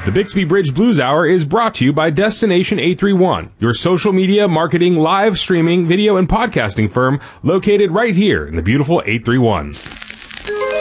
The Bixby Bridge Blues Hour is brought to you by Destination 831, your social media, marketing, live streaming, video, and podcasting firm located right here in the beautiful 831.